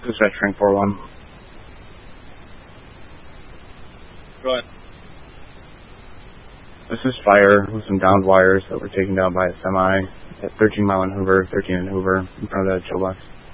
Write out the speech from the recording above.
Dispatch Trank 4-1. Go ahead. This is fire with some downed wires that were taken down by a semi at 13 Mile and Hoover, 13 and Hoover, in front of the chill box.